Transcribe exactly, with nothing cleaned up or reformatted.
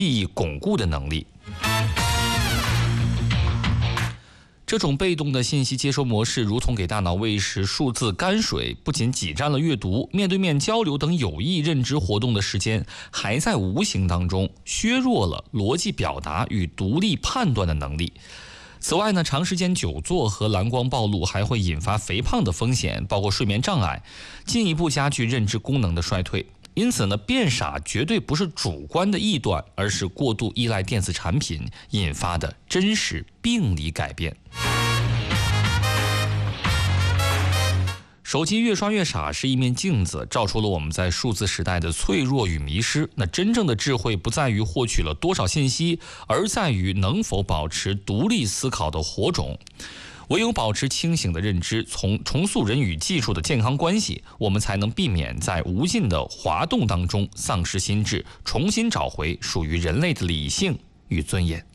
记忆巩固的能力。这种被动的信息接收模式，如同给大脑喂食数字泔水，不仅挤占了阅读、面对面交流等有益认知活动的时间，还在无形当中削弱了逻辑表达与独立判断的能力。此外呢，长时间久坐和蓝光暴露还会引发肥胖的风险，包括睡眠障碍，进一步加剧认知功能的衰退。因此呢，变傻绝对不是主观的臆断，而是过度依赖电子产品引发的真实病理改变。手机越刷越傻是一面镜子，照出了我们在数字时代的脆弱与迷失。那真正的智慧不在于获取了多少信息，而在于能否保持独立思考的火种。唯有保持清醒的认知，从重塑人与技术的健康关系，我们才能避免在无尽的滑动当中丧失心智，重新找回属于人类的理性与尊严。